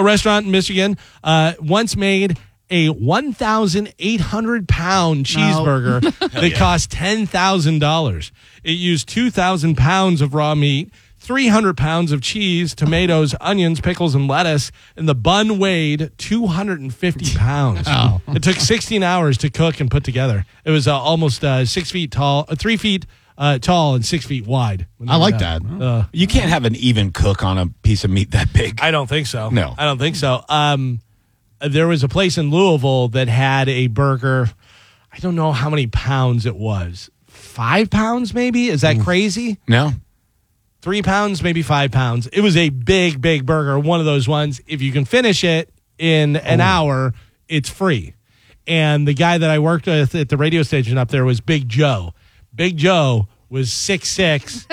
A restaurant in Michigan once made a 1,800-pound cheeseburger that cost $10,000. It used 2,000 pounds of raw meat, 300 pounds of cheese, tomatoes, onions, pickles, and lettuce, and the bun weighed 250 pounds. Oh. It took 16 hours to cook and put together. It was almost 6 feet tall, 3 feet tall and 6 feet wide. I like that. You can't have an even cook on a piece of meat that big. I don't think so. No. I don't think so. There was a place in Louisville that had a burger. I don't know how many pounds it was. 5 pounds, maybe? Is that crazy? No. 3 pounds, maybe 5 pounds. It was a big, big burger. One of those ones. If you can finish it in an hour, it's free. And the guy that I worked with at the radio station up there was Big Joe. Big Joe was 6'6",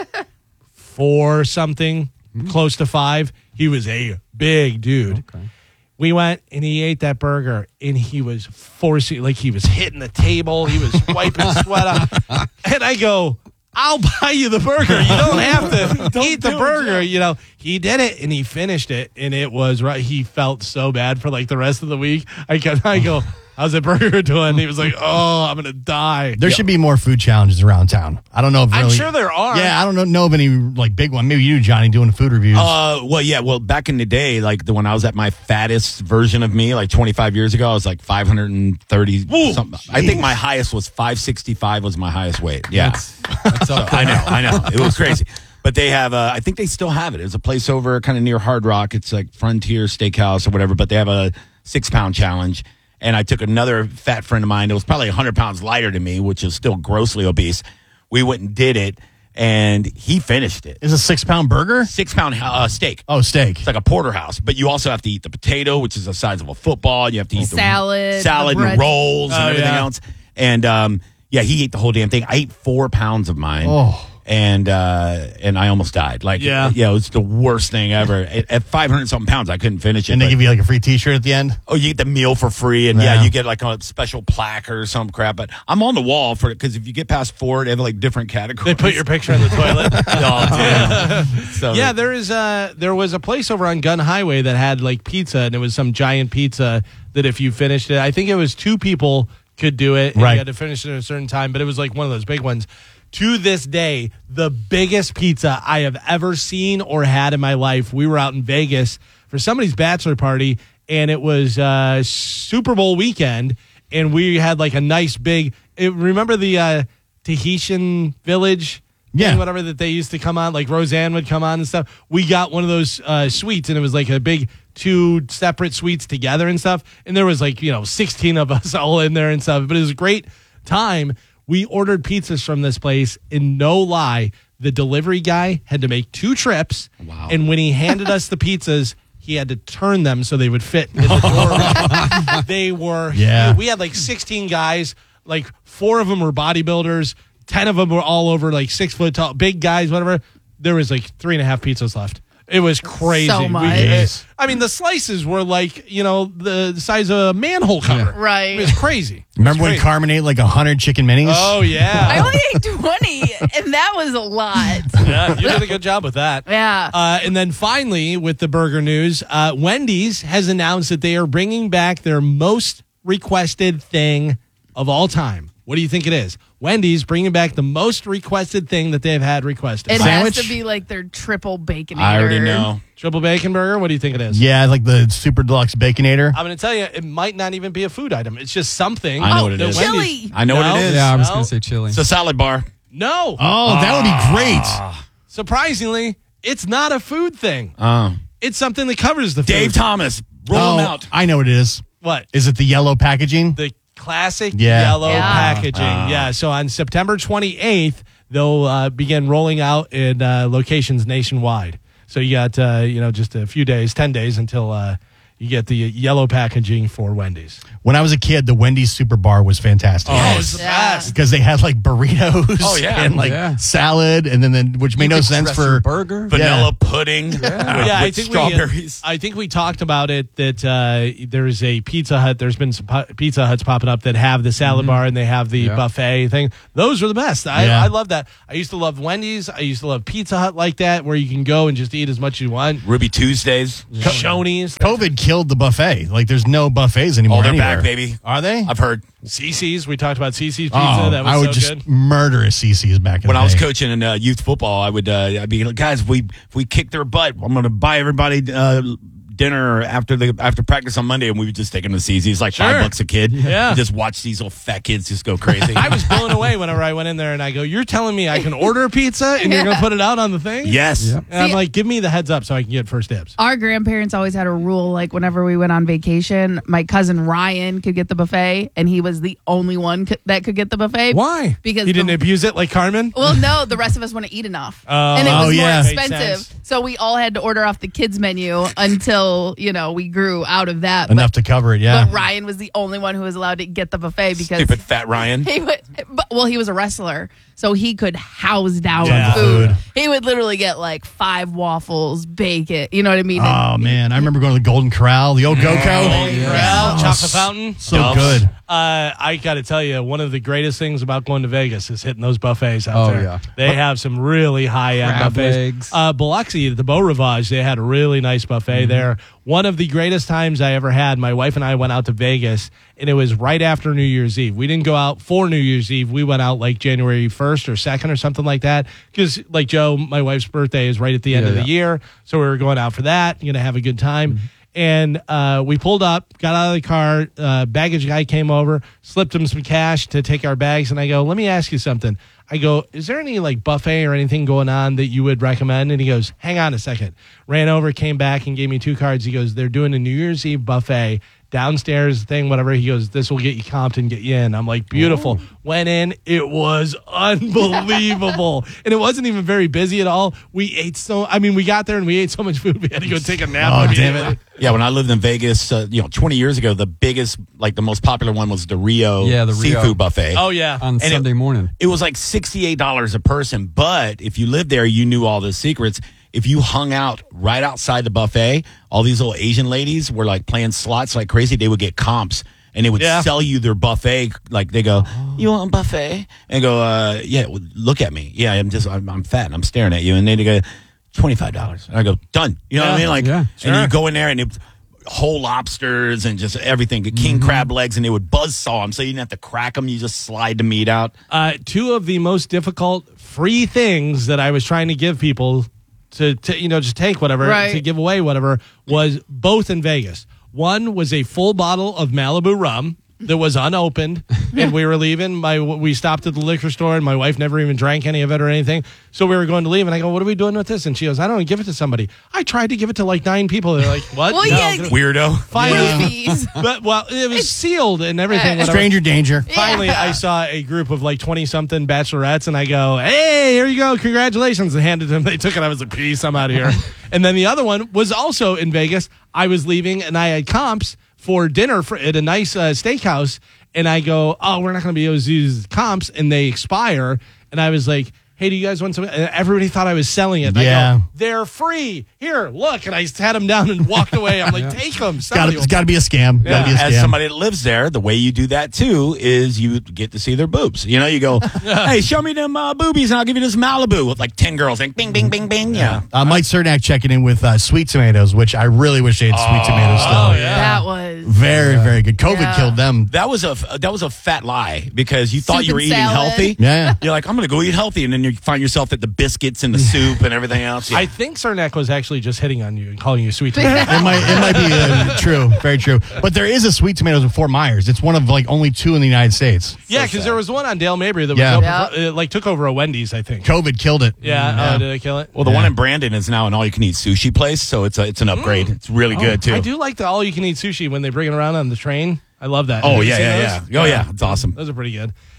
4 something, close to 5. He was a big dude. Okay. We went and he ate that burger and he was forcing, like he was hitting the table. He was wiping sweat off. And I go, I'll buy you the burger. You don't have to eat the burger. You know, he did it and he finished it and it was right. He felt so bad for like the rest of the week. I go, how's that burger doing? And he was like, oh, I'm going to die. There should be more food challenges around town. I don't know if I'm sure there are. Yeah, I don't know of any like big one. Maybe you, Johnny, doing food reviews. Well, back in the day, like when I was at my fattest version of me, like 25 years ago, I was like 530 something. I think my highest was 565 was my highest weight. Yeah. That's I know. It was crazy. But they have, I think they still have it. It's a place over kind of near Hard Rock. It's like Frontier Steakhouse or whatever, but they have a 6-pound challenge. And I took another fat friend of mine that was probably 100 pounds lighter than me, which is still grossly obese. We went and did it, and he finished it. Is it a 6-pound burger? 6-pound steak. Oh, steak. It's like a porterhouse. But you also have to eat the potato, which is the size of a football. You have to eat salad and rolls and everything else. And, he ate the whole damn thing. I ate 4 pounds of mine. Oh. And I almost died. Like, it was the worst thing ever. At 500-something pounds, I couldn't finish it. And they give you like a free T-shirt at the end? Oh, you get the meal for free, and you get like a special plaque or some crap. But I'm on the wall for it because if you get past 4, they have like different categories. They put your picture in the toilet. So, there was a place over on Gun Highway that had like pizza, and it was some giant pizza that if you finished it, I think it was 2 people could do it, and you had to finish it at a certain time, but it was like one of those big ones. To this day, the biggest pizza I have ever seen or had in my life. We were out in Vegas for somebody's bachelor party, and it was Super Bowl weekend, and we had like a nice big. Remember the Tahitian Village? Yeah. Whatever that they used to come on, like Roseanne would come on and stuff. We got one of those suites, and it was like a big 2 separate suites together and stuff. And there was like, 16 of us all in there and stuff. But it was a great time. We ordered pizzas from this place, and no lie, the delivery guy had to make 2 trips. Wow. And when he handed us the pizzas, he had to turn them so they would fit in the doorway. They were huge. We had like 16 guys, like 4 of them were bodybuilders, 10 of them were all over like 6 foot tall, big guys, whatever. There was like 3.5 pizzas left. It was crazy. So much. The slices were like, the size of a manhole cover. Yeah. Right. It was crazy. Remember when Carmen ate like 100 chicken minis? Oh, yeah. I only ate 20, and that was a lot. Yeah, you did a good job with that. Yeah. And then finally, with the burger news, Wendy's has announced that they are bringing back their most requested thing of all time. What do you think it is? Wendy's bringing back the most requested thing that they've had requested. It Sandwich? has to be like their triple baconator. I already know. Triple bacon burger? What do you think it is? Yeah, like the super deluxe baconator. I'm going to tell you, it might not even be a food item. It's just something. I know what it is. Chili. I know what it is. Yeah, I was going to say chili. It's a salad bar. No. Oh, that would be great. Surprisingly, it's not a food thing. Oh. It's something that covers the food. Dave Thomas, roll him out. I know what it is. What? Is it the yellow packaging? The classic yellow packaging. So on September 28th, they'll begin rolling out in locations nationwide. So you got, just a few days, 10 days until you get the yellow packaging for Wendy's. When I was a kid, the Wendy's Super Bar was fantastic. Oh, it's the Yeah. best. Because they had like burritos Oh, yeah. and like salad, and then which made no sense for burger. Vanilla pudding with I think strawberries. I think we talked about it that there's a Pizza Hut. There's been some Pizza Huts popping up that have the salad bar and they have the buffet thing. Those are the best. I love that. I used to love Wendy's. I used to love Pizza Hut like that, where you can go and just eat as much as you want. Ruby Tuesdays. Shoney's. COVID killed the buffet. Like there's no buffets anymore. Oh, they're anywhere. back, baby. Are they? I've heard. CC's. We talked about CC's Pizza. Oh, That was I would so just good. murder a CC's back in When the I was day. coaching in youth football, I'd be like, guys, if we kick their butt, I'm going to buy everybody dinner after practice on Monday, and we would just take them to CC's, like $5 a kid. Yeah. And just watch these little fat kids just go crazy. I was blown away whenever I went in there and I go, "You're telling me I can order a pizza and you're going to put it out on the thing?" Yes. And I'm like, "Give me the heads up so I can get first dibs." Our grandparents always had a rule, like whenever we went on vacation, my cousin Ryan could get the buffet, and he was the only one that could get the buffet. Why? Because he didn't the- abuse it like Carmen. Well, no, the rest of us wouldn't eat enough, Oh. and it was Oh, yeah. more Makes expensive. sense. So we all had to order off the kids' menu until we grew out of that. Enough to cover it. Yeah. But Ryan was the only one who was allowed to get the buffet because Stupid fat Ryan. he was a wrestler, so he could house down Yeah. food. Food. He would literally get like 5 waffles, bacon. You know what I mean? Oh man, I remember going to the Golden Corral, the old GoCo. Corral, Oh, chocolate fountain. So Duff's. good. I got to tell you, one of the greatest things about going to Vegas is hitting those buffets out Oh, there. yeah. They have some really high-end Crab buffets. legs. Biloxi, at the Beau Rivage, they had a really nice buffet there. One of the greatest times I ever had, my wife and I went out to Vegas, and it was right after New Year's Eve. We didn't go out for New Year's Eve. We went out like January 1st or 2nd or something like that because, like Joe, my wife's birthday is right at the end of the year, so we were going out for that, going to have a good time. And we pulled up, got out of the car. Baggage guy came over, slipped him some cash to take our bags. And I go, "Let me ask you something." I go, "Is there any like buffet or anything going on that you would recommend?" And he goes, "Hang on a second." Ran over, came back, and gave me 2 cards. He goes, "They're doing a New Year's Eve buffet downstairs thing, whatever." He goes, "This will get you comped and get you in." I'm like, "Beautiful." Went in. It was unbelievable. And it wasn't even very busy at all. We got there and we ate so much food, we had to go take a nap. Oh, damn immediately. it. Yeah, when I lived in Vegas, 20 years ago, the biggest, like the most popular one was the Rio Yeah, the Rio. seafood buffet. Oh, yeah. On Sunday morning. It was like $68 a person, but if you lived there, you knew all the secrets. If you hung out right outside the buffet, all these little Asian ladies were like playing slots like crazy. They would get comps and they would sell you their buffet. Like they go, "You want a buffet?" And go, "Yeah, well, look at me. Yeah, I'm fat and I'm staring at you." And then they go, $25. And I go, "Done." You know what I mean? Like, Yeah, and you go in there and it whole lobsters and just everything, king crab legs, and they would buzzsaw them so you didn't have to crack them. You just slide the meat out. 2 of the most difficult free things that I was trying to give people to just take whatever, Right. to give away whatever, was both in Vegas. One was a full bottle of Malibu rum that was unopened, and we were leaving. We stopped at the liquor store, and my wife never even drank any of it or anything. So we were going to leave, and I go, "What are we doing with this?" And she goes, "I don't know, give it to somebody." I tried to give it to like 9 people. They're like, "What?" Well, No, yeah. give it- Weirdo. Finally, Roofies. but it was sealed and everything. whatever. Stranger danger. Finally, I saw a group of like 20-something bachelorettes, and I go, "Hey, here you go, congratulations!" and handed them. They took it. I was like, "Peace, I'm out of here." And then the other one was also in Vegas. I was leaving, and I had comps for dinner at a nice steakhouse, and I go, "Oh, we're not going to be able to use comps, and they expire." And I was like, "Hey, do you guys want some?" And everybody thought I was selling it. And I Yeah. go, "They're free. Here, look." And I had them down and walked away. I'm like, "Take them." It's got to be a scam. Got to be a As scam. somebody that lives there, the way you do that too is you get to see their boobs. You go, "Hey, show me them boobies, and I'll give you this Malibu," with like 10 girls, like bing, bing, bing, bing. Yeah. Mike Cernak checking in with sweet tomatoes, which I really wish they had sweet tomatoes still. That was Very, very good. COVID Yeah. killed them. That was a fat lie because you thought Soup you were and eating salad. healthy. Yeah. You're like, "I'm going to go eat healthy," and then you find yourself at the biscuits and the soup and everything else. Yeah. I think Cernak was actually just hitting on you and calling you sweet tomato. It might be true, very true. But there is a sweet tomatoes in Fort Myers. It's one of like only 2 in the United States. Yeah, because there was one on Dale Mabry that was Yeah. took over a Wendy's, I think. COVID killed it. Yeah. Oh, did I kill it? Well, the one in Brandon is now an all-you-can-eat sushi place, so it's an upgrade. It's really good too. I do like the all-you-can-eat sushi when they bring it around on the train. I love that. Oh Have you yeah, seen yeah, those? yeah. Oh yeah, it's awesome. Those are pretty good.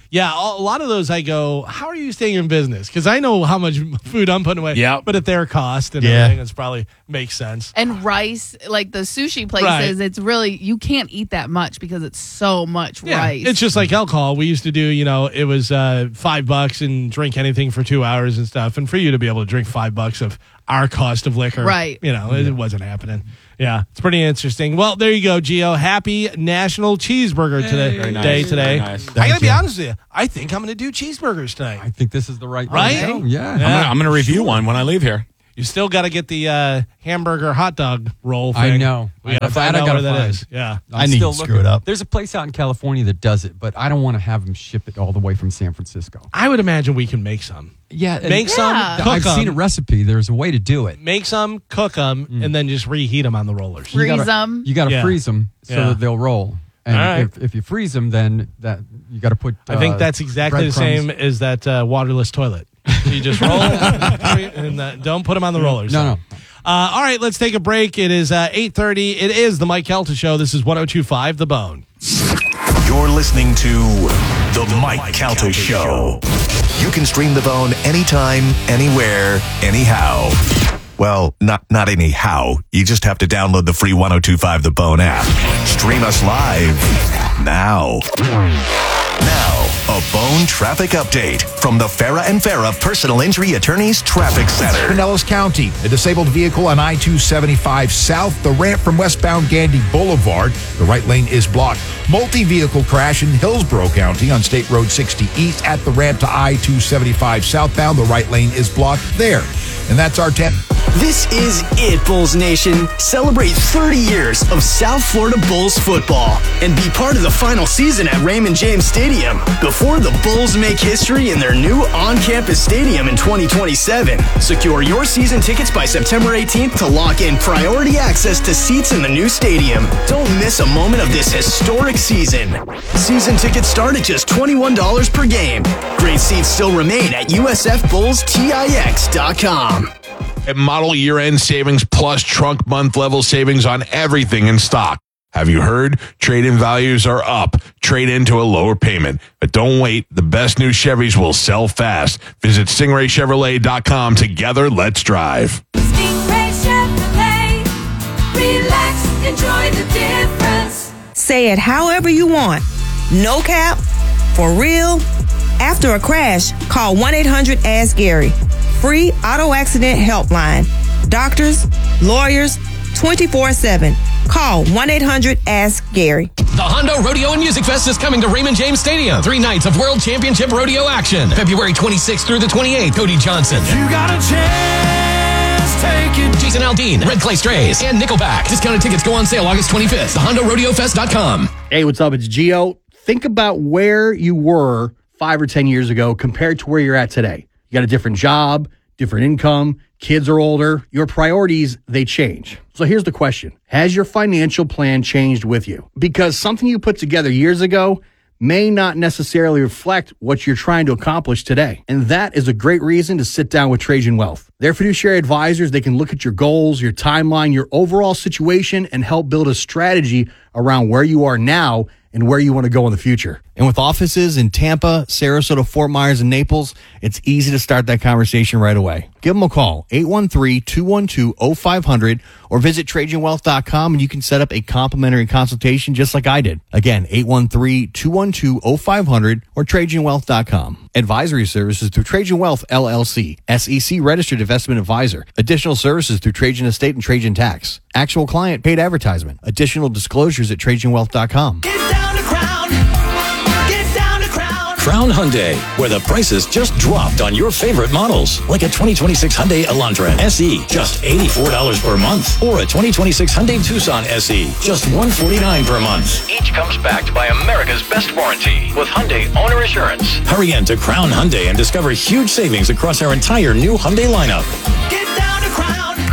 Yeah, a lot of those I go, how are you staying in business? Because I know how much food I'm putting away. Yep. But at their cost and Yeah. everything, it's probably makes sense. And rice, like the sushi places, Right. it's really, you can't eat that much because it's so much rice. It's just like alcohol. We used to do, it was $5 and drink anything for 2 hours and stuff. And for you to be able to drink $5 of our cost of liquor, Right. it wasn't happening. Yeah, it's pretty interesting. Well, there you go, Gio. Happy National Cheeseburger Very nice. Day today. Very nice. I got to Thank be you. honest with you. I think I'm going to do cheeseburgers tonight. I think this is the right Right? way to go. Yeah. Yeah. I'm gonna review one when I leave here. You still got to get the hamburger hot dog roll thing. I know. We got to That find I out gotta where that find. is. Yeah. I need to screw it up. There's a place out in California that does it, but I don't want to have them ship it all the way from San Francisco. I would imagine we can make some. Yeah. Make some, cook I've seen a 'em. recipe. There's a way to do it. Make some, cook them, and then just reheat them on the rollers. Freeze them. You got to Yeah. freeze them so Yeah. that they'll roll. And All right. if you freeze them, then that you got to put. I think that's exactly the breadcrumbs. same as that waterless toilet. You just roll and don't put them on the rollers. No. All right, let's take a break. It is 8:30. It is the Mike Calta Show. This is 102.5 The Bone. You're listening to The Mike Calta Show. You can stream The Bone anytime, anywhere, anyhow. Well, not anyhow. You just have to download the free 102.5 The Bone app. Stream us live now. Now, a Bone traffic update from the Farah and Farah Personal Injury Attorneys Traffic Center. Pinellas County, a disabled vehicle on I-275 south, the ramp from westbound Gandy Boulevard. The right lane is blocked. Multi-vehicle crash in Hillsborough County on State Road 60 east at the ramp to I-275 southbound. The right lane is blocked there. And that's our 10. This is it, Bulls Nation. Celebrate 30 years of South Florida Bulls football and be part of the final season at Raymond James Stadium before the Bulls make history in their new on-campus stadium in 2027. Secure your season tickets by September 18th to lock in priority access to seats in the new stadium. Don't miss a moment of this historic season. Season tickets start at just $21 per game. Great seats still remain at USFBullsTix.com. At model year-end savings plus trunk month level savings on everything in stock. Have you heard? Trade-in values are up. Trade into a lower payment. But don't wait. The best new Chevys will sell fast. Visit StingrayChevrolet.com. Together, let's drive. Stingray Chevrolet. Relax, enjoy the difference. Say it however you want. No cap, for real. After a crash, call 1-800-ASK-GARY. Free auto accident helpline. Doctors, lawyers, 24/7. Call 1-800-ASK-GARY. The Hondo Rodeo and Music Fest is coming to Raymond James Stadium. 3 nights of World Championship Rodeo action. February 26th through the 28th. Cody Johnson. You got a chance, take it. Jason Aldean, Red Clay Strays, and Nickelback. Discounted tickets go on sale August 25th. TheHondoRodeoFest.com. Hey, what's up? It's Gio. Think about where you were 5 or 10 years ago compared to where you're at today. You got a different job, different income, kids are older. Your priorities, they change. So here's the question. Has your financial plan changed with you? Because something you put together years ago may not necessarily reflect what you're trying to accomplish today. And that is a great reason to sit down with Trajan Wealth. They're fiduciary advisors. They can look at your goals, your timeline, your overall situation, and help build a strategy around where you are now and where you want to go in the future. And with offices in Tampa, Sarasota, Fort Myers, and Naples, it's easy to start that conversation right away. Give them a call, 813-212-0500, or visit TrajanWealth.com, and you can set up a complimentary consultation just like I did. Again, 813-212-0500 or TrajanWealth.com. Advisory services through Trajan Wealth, LLC, SEC Registered Investment Advisor. Additional services through Trajan Estate and Trajan Tax. Actual client paid advertisement. Additional disclosures at TrajanWealth.com. Crown Hyundai, where the prices just dropped on your favorite models. Like a 2026 Hyundai Elantra SE, just $84 per month. Or a 2026 Hyundai Tucson SE, just $149 per month. Each comes backed by America's best warranty with Hyundai Owner Assurance. Hurry in to Crown Hyundai and discover huge savings across our entire new Hyundai lineup. Get down to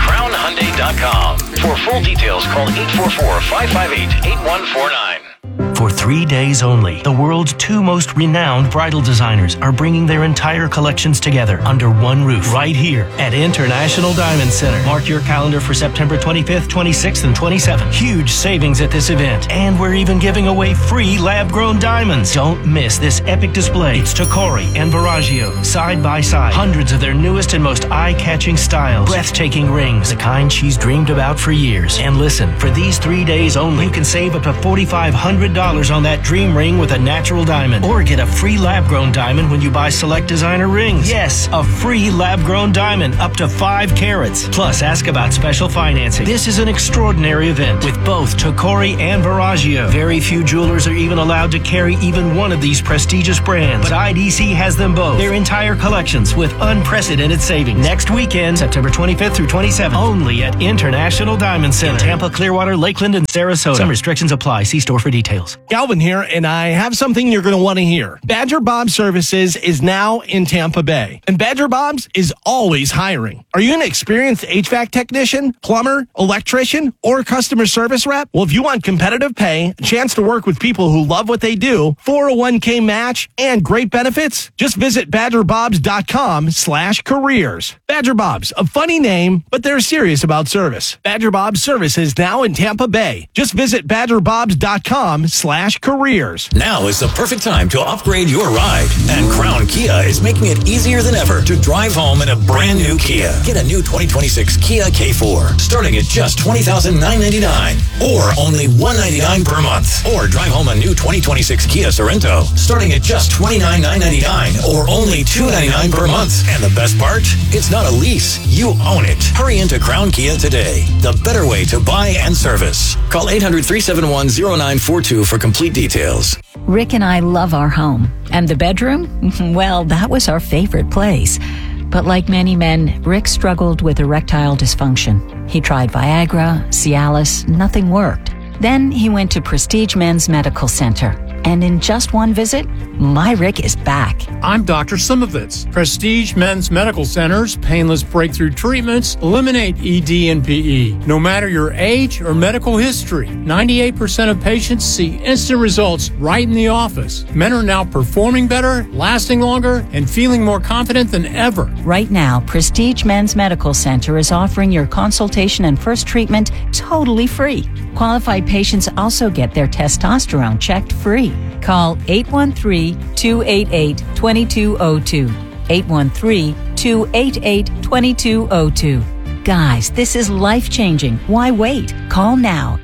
CrownHyundai.com. For full details, call 844-558-8149. For 3 days only, the world's two most renowned bridal designers are bringing their entire collections together under one roof right here at International Diamond Center. Mark your calendar for September 25th, 26th, and 27th. Huge savings at this event, and we're even giving away free lab-grown diamonds. Don't miss this epic display. It's Tacori and Verragio, side by side. Hundreds of their newest and most eye-catching styles. Breathtaking rings, the kind she's dreamed about for years. And listen, for these 3 days only, you can save up to $4,500 on that dream ring with a natural diamond. Or get a free lab-grown diamond when you buy select designer rings. Yes, a free lab-grown diamond up to 5 carats. Plus, ask about special financing. This is an extraordinary event with both Tacori and Verragio. Very few jewelers are even allowed to carry even one of these prestigious brands. But IDC has them both. Their entire collections with unprecedented savings. Next weekend, September 25th through 27th. Only at International Diamond Center. In Tampa, Clearwater, Lakeland, and Sarasota. Some restrictions apply. See store for details. Galvin here, and I have something you're going to want to hear. Badger Bob Services is now in Tampa Bay, and Badger Bob's is always hiring. Are you an experienced HVAC technician, plumber, electrician, or customer service rep? Well, if you want competitive pay, a chance to work with people who love what they do, 401k match, and great benefits, just visit badgerbobs.com/careers. Badger Bob's, a funny name, but they're serious about service. Badger Bob's Services now in Tampa Bay. Just visit badgerbobs.com/careers. Now is the perfect time to upgrade your ride. And Crown Kia is making it easier than ever to drive home in a brand new Kia. Get a new 2026 Kia K4 starting at just $20,999 or only $199 per month. Or drive home a new 2026 Kia Sorento starting at just $29,999 or only $299 per month. And the best part? It's not a lease. You own it. Hurry into Crown Kia today. The better way to buy and service. Call 800-371-0942 for complete details. Rick and I love our home. And the bedroom? Well, that was our favorite place. But like many men, Rick struggled with erectile dysfunction. He tried Viagra, Cialis, nothing worked. Then he went to Prestige Men's Medical Center. And in just one visit, my Rick is back. I'm Dr. Simovitz. Prestige Men's Medical Center's painless breakthrough treatments eliminate ED and PE. No matter your age or medical history, 98% of patients see instant results right in the office. Men are now performing better, lasting longer, and feeling more confident than ever. Right now, Prestige Men's Medical Center is offering your consultation and first treatment totally free. Qualified patients also get their testosterone checked free. Call 813-288-2202. 813-288-2202. Guys, this is life-changing. Why wait? Call now.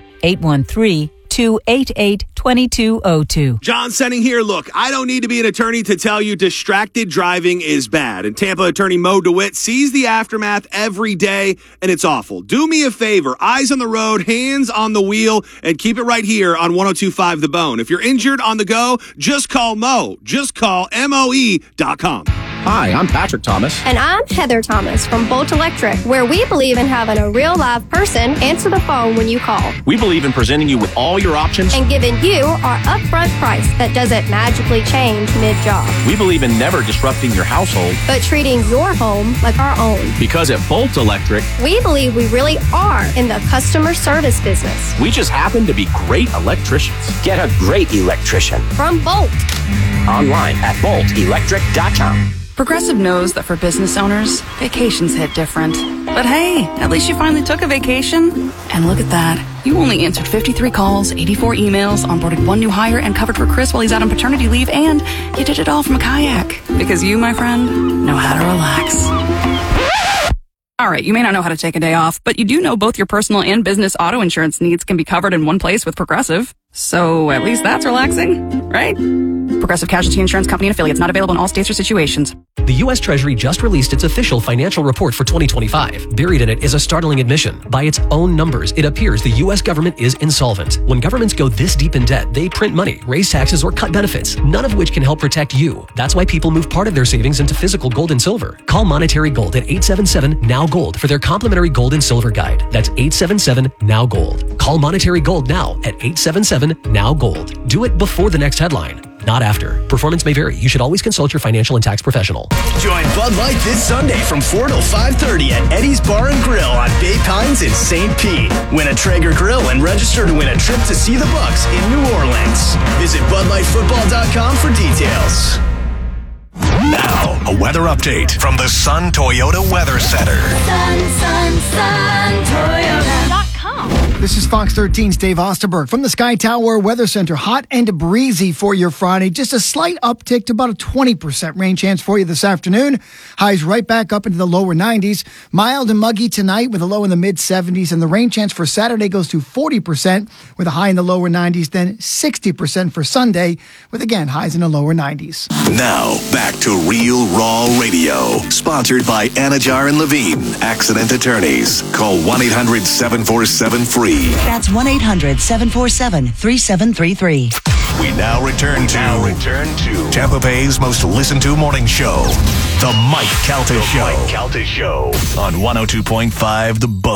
813-288-2202. John Senning here. Look, I don't need to be an attorney to tell you distracted driving is bad. And Tampa attorney Mo DeWitt sees the aftermath every day, and it's awful. Do me a favor. Eyes on the road, hands on the wheel, and keep it right here on 102.5 The Bone. If you're injured on the go, just call Mo. Just call MOE.com. Hi, I'm Patrick Thomas. And I'm Heather Thomas from Bolt Electric, where we believe in having a real live person answer the phone when you call. We believe in presenting you with all your options and giving you our upfront price that doesn't magically change mid-job. We believe in never disrupting your household, but treating your home like our own. Because at Bolt Electric, we believe we really are in the customer service business. We just happen to be great electricians. Get a great electrician from Bolt. Online at boltelectric.com. Progressive knows that for business owners, vacations hit different. But hey, at least you finally took a vacation. And look at that. You only answered 53 calls, 84 emails, onboarded one new hire, and covered for Chris while he's out on paternity leave, and you did it all from a kayak. Because you, my friend, know how to relax. All right, you may not know how to take a day off, but you do know both your personal and business auto insurance needs can be covered in one place with Progressive. So at least that's relaxing, right? Progressive Casualty Insurance Company and affiliates, not available in all states or situations. The U.S. Treasury just released its official financial report for 2025. Buried in it is a startling admission. By its own numbers, it appears the U.S. government is insolvent. When governments go this deep in debt, they print money, raise taxes, or cut benefits, none of which can help protect you. That's why people move part of their savings into physical gold and silver. Call Monetary Gold at 877-NOW-GOLD for their complimentary gold and silver guide. That's 877-NOW-GOLD. Call Monetary Gold now at 877-NOW-GOLD. Do it before the next headline. not after. Performance may vary. You should always consult your financial and tax professional. Join Bud Light this Sunday from 4 till 5:30 at Eddie's Bar and Grill on Bay Pines in St. Pete. Win a Traeger grill and register to win a trip to see the Bucks in New Orleans. Visit BudLightFootball.com for details. Now, a weather update from the Sun Toyota Weather Center. Sun, Toyota.com. This is Fox 13's Dave Osterberg from the Sky Tower Weather Center. Hot and breezy for your Friday. Just a slight uptick to about a 20% rain chance for you this afternoon. Highs right back up into the lower 90s. Mild and muggy tonight with a low in the mid 70s. And the rain chance for Saturday goes to 40% with a high in the lower 90s. Then 60% for Sunday with, again, highs in the lower 90s. Now, back to Real Raw Radio. Sponsored by Anajar and Levine, accident attorneys. Call 1-800-747-FREE. That's 1-800-747-3733. We now return to Tampa Bay's most listened to morning show, The Mike Calta Show. On 102.5 The Buzz.